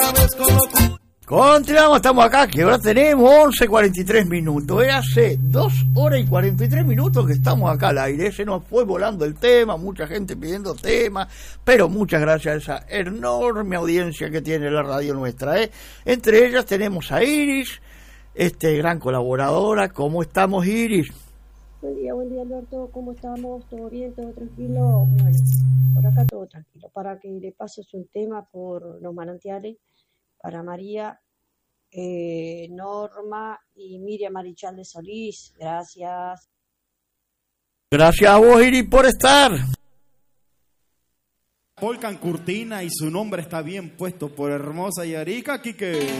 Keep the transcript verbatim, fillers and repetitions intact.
otra vez con locura. Continuamos, estamos acá, que ahora tenemos once cuarenta y tres minutos. Eh, hace dos horas y cuarenta y tres minutos que estamos acá al aire. Se nos fue volando el tema, mucha gente pidiendo temas, pero muchas gracias a esa enorme audiencia que tiene la radio nuestra. Eh. Entre ellas tenemos a Iris, este gran colaboradora. ¿Cómo estamos, Iris? Buen día, buen día, Alberto. ¿Cómo estamos? ¿Todo bien? ¿Todo tranquilo? Bueno, por acá todo tranquilo. Para que le pases un tema por los manantiales para María, eh, Norma y Miriam Marichal de Solís. Gracias. Gracias a vos, Iris, por estar. Volcan Curtina y su nombre está bien puesto por Hermosa y Arica, Quique.